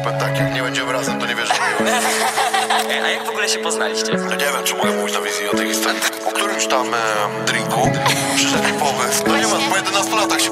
powiem tak, jak nie będziemy razem, to nie wierzę w miłość. A jak w ogóle się poznaliście? No nie wiem, czy mogę mówić na wizji o tej historii. Po którymś tam drinku przyszedł mi pomysł. No nie ma, po 11 latach